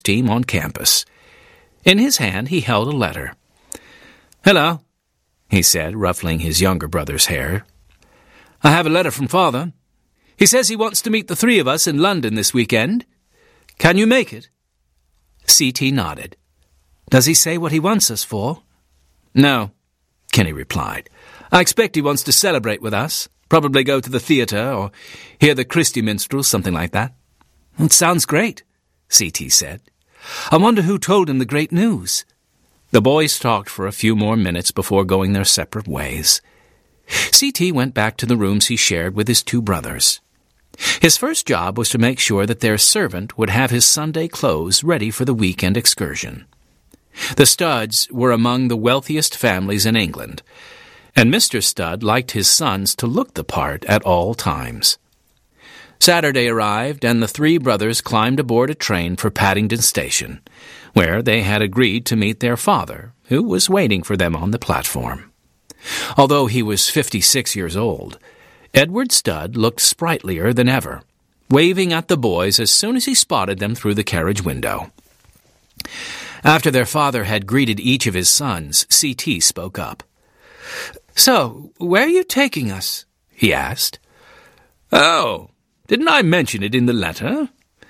team on campus. In his hand he held a letter. "Hello," he said, ruffling his younger brother's hair. "I have a letter from Father. He says he wants to meet the three of us in London this weekend. Can you make it?" C.T. nodded. "Does he say what he wants us for?" "No," Kenny replied. "I expect he wants to celebrate with us. Probably go to the theatre or hear the Christy Minstrels, something like that." "It sounds great," C.T. said. "I wonder who told him the great news." The boys talked for a few more minutes before going their separate ways. C.T. went back to the rooms he shared with his two brothers. His first job was to make sure that their servant would have his Sunday clothes ready for the weekend excursion. The Studds were among the wealthiest families in England, and Mr. Studd liked his sons to look the part at all times. Saturday arrived, and the three brothers climbed aboard a train for Paddington Station, where they had agreed to meet their father, who was waiting for them on the platform. Although he was 56 years old, Edward Studd looked sprightlier than ever, waving at the boys as soon as he spotted them through the carriage window. After their father had greeted each of his sons, C.T. spoke up. "So, where are you taking us?" he asked. "Oh, didn't I mention it in the letter?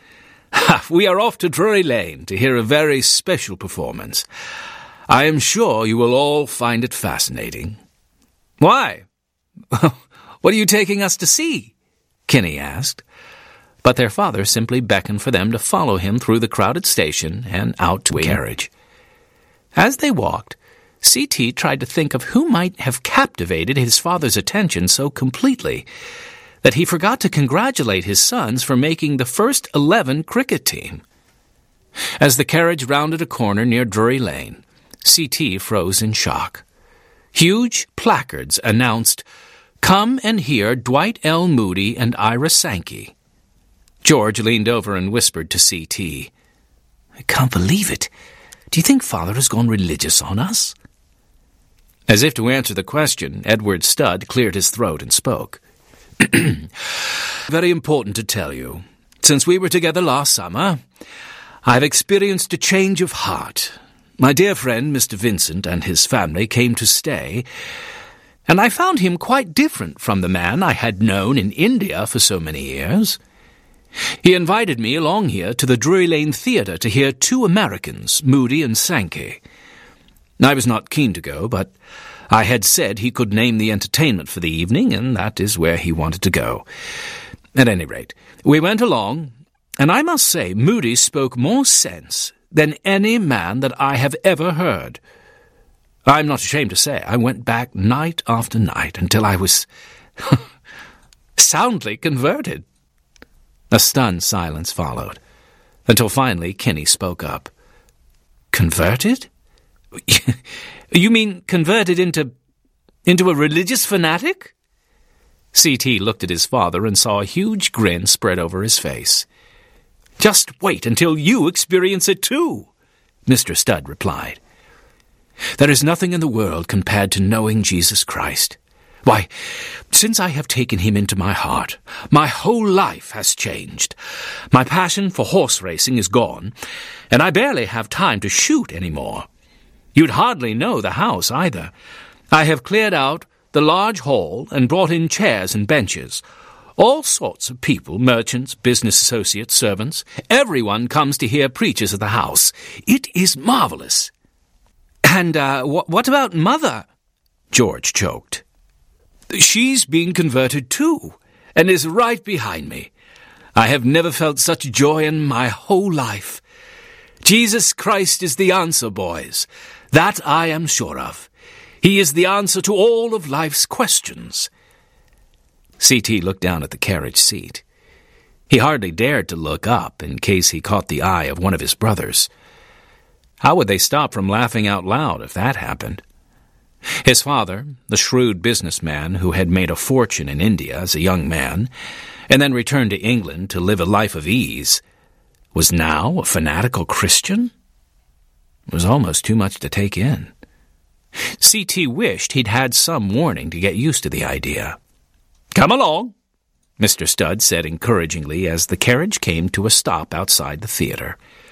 We are off to Drury Lane to hear a very special performance. I am sure you will all find it fascinating." "Why? What are you taking us to see?" Kenny asked. But their father simply beckoned for them to follow him through the crowded station and out to a carriage. As they walked, C.T. tried to think of who might have captivated his father's attention so completely that he forgot to congratulate his sons for making the first 11 cricket team. As the carriage rounded a corner near Drury Lane, C.T. froze in shock. Huge placards announced, "Come and hear Dwight L. Moody and Ira Sankey." George leaned over and whispered to C.T., "I can't believe it. Do you think Father has gone religious on us?" As if to answer the question, Edward Studd cleared his throat and spoke. "Very important to tell you. Since we were together last summer, I've experienced a change of heart. My dear friend, Mr. Vincent, and his family came to stay, and I found him quite different from the man I had known in India for so many years. He invited me along here to the Drury Lane Theatre to hear two Americans, Moody and Sankey. I was not keen to go, but I had said he could name the entertainment for the evening, and that is where he wanted to go. At any rate, we went along, and I must say Moody spoke more sense than any man that I have ever heard. I'm not ashamed to say I went back night after night until I was soundly converted." A stunned silence followed, until finally Kenny spoke up. "Converted? You mean converted into a religious fanatic?" C.T. looked at his father and saw a huge grin spread over his face. "Just wait until you experience it too," Mr. Studd replied. "There is nothing in the world compared to knowing Jesus Christ. Why, since I have taken him into my heart, my whole life has changed. My passion for horse racing is gone, and I barely have time to shoot any more. You'd hardly know the house either. I have cleared out the large hall and brought in chairs and benches. All sorts of people, merchants, business associates, servants. Everyone comes to hear preachers at the house. It is marvelous." "And what about Mother?" George choked. "She's been converted too, and is right behind me. I have never felt such joy in my whole life. Jesus Christ is the answer, boys. That I am sure of. He is the answer to all of life's questions." C.T. looked down at the carriage seat. He hardly dared to look up in case he caught the eye of one of his brothers. How would they stop from laughing out loud if that happened? His father, the shrewd businessman who had made a fortune in India as a young man, and then returned to England to live a life of ease, was now a fanatical Christian? It was almost too much to take in. C.T. wished he'd had some warning to get used to the idea. "Come along," Mr. Studd said encouragingly as the carriage came to a stop outside the theatre.